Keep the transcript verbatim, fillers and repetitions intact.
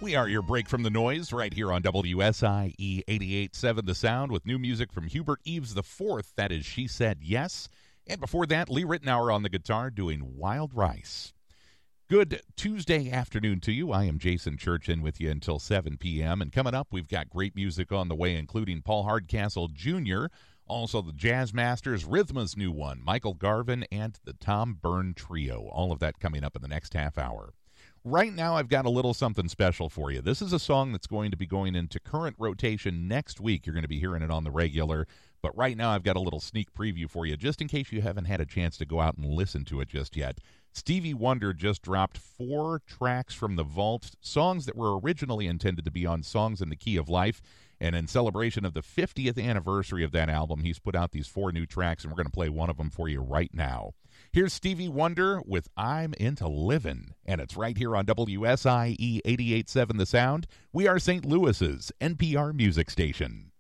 We are your break from the noise right here on W S I E eighty-eight point seven The Sound with new music from Hubert Eves the fourth. That is She Said Yes. And before that, Lee Ritenour on the guitar doing Wild Rice. Good Tuesday afternoon to you. I am Jason Church in with you until seven p.m. And coming up, we've got great music on the way, including Paul Hardcastle Junior, also the Jazz Masters, Rhythma's new one, Michael Garvin, and the Tom Byrne Trio. All of that coming up in the next half hour. Right now, I've got a little something special for you. This is a song that's going to be going into current rotation next week. You're going to be hearing it on the regular. But right now, I've got a little sneak preview for you, just in case you haven't had a chance to go out and listen to it just yet. Stevie Wonder just dropped four tracks from the vault, songs that were originally intended to be on Songs in the Key of Life. And in celebration of the fiftieth anniversary of that album, he's put out these four new tracks, and we're going to play one of them for you right now. Here's Stevie Wonder with I'm Into Livin', and it's right here on W S I E eighty-eight point seven The Sound. We are Saint Louis's N P R music station.